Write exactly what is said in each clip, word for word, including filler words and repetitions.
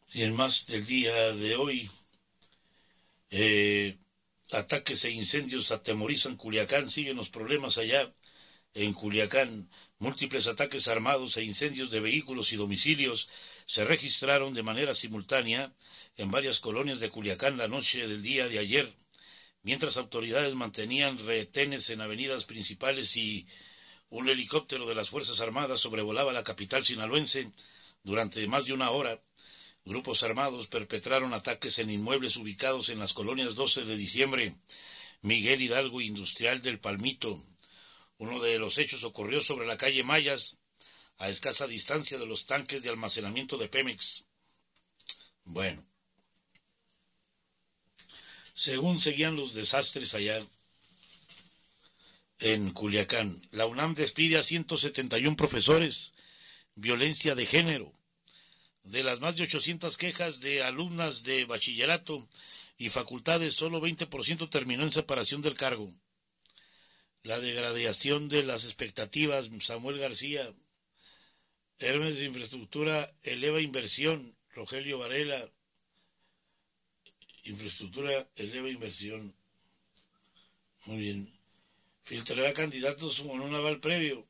Y en más del día de hoy, eh, ataques e incendios atemorizan Culiacán, siguen los problemas allá en Culiacán. Múltiples ataques armados e incendios de vehículos y domicilios se registraron de manera simultánea en varias colonias de Culiacán la noche del día de ayer, mientras autoridades mantenían retenes en avenidas principales y un helicóptero de las Fuerzas Armadas sobrevolaba la capital sinaloense durante más de una hora. Grupos armados perpetraron ataques en inmuebles ubicados en las colonias doce de diciembre, Miguel Hidalgo Industrial del Palmito. Uno de los hechos ocurrió sobre la calle Mayas, a escasa distancia de los tanques de almacenamiento de Pemex. Bueno, según seguían los desastres allá en Culiacán, la UNAM despide a ciento setenta y uno profesores, violencia de género. De las más de ochocientas quejas de alumnas de bachillerato y facultades, solo veinte por ciento terminó en separación del cargo. La degradación de las expectativas, Samuel García. Hermes de Infraestructura eleva inversión, Rogelio Varela. Infraestructura eleva inversión. Muy bien. Filtrará candidatos con un aval previo.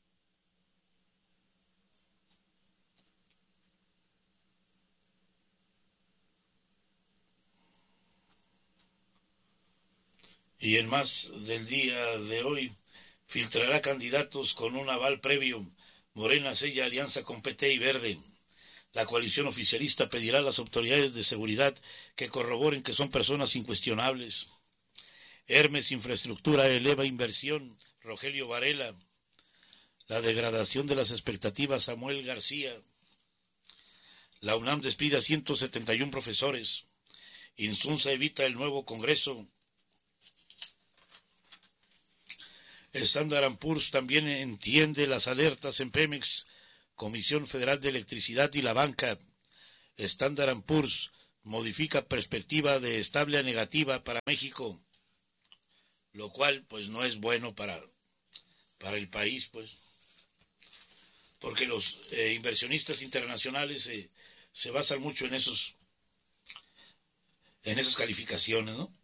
Y en más del día de hoy, filtrará candidatos con un aval previo. Morena sella alianza con P T y Verde. La coalición oficialista pedirá a las autoridades de seguridad que corroboren que son personas incuestionables. Hermes Infraestructura eleva inversión, Rogelio Varela. La degradación de las expectativas, Samuel García. La UNAM despide a ciento setenta y uno profesores. Insunza evita el nuevo Congreso. Standard and Poor's también entiende las alertas en Pemex, Comisión Federal de Electricidad y la banca. Standard and Poor's modifica perspectiva de estable a negativa para México, lo cual pues no es bueno para, para el país, pues, porque los eh, inversionistas internacionales eh, se basan mucho en esos, en esas calificaciones, ¿no?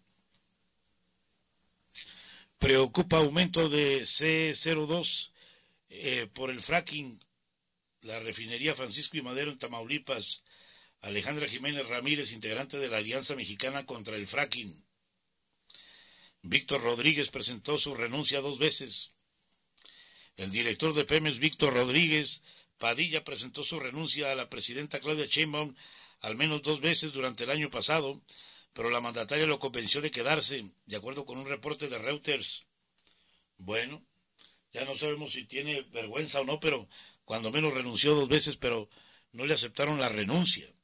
Preocupa aumento de C cero dos eh, por el fracking. La refinería Francisco y Madero en Tamaulipas. Alejandra Jiménez Ramírez, integrante de la Alianza Mexicana contra el Fracking. Víctor Rodríguez presentó su renuncia dos veces. El director de Pemex, Víctor Rodríguez Padilla, presentó su renuncia a la presidenta Claudia Sheinbaum al menos dos veces durante el año pasado, pero la mandataria lo convenció de quedarse, de acuerdo con un reporte de Reuters. Bueno, ya no sabemos si tiene vergüenza o no, pero cuando menos renunció dos veces, pero no le aceptaron la renuncia.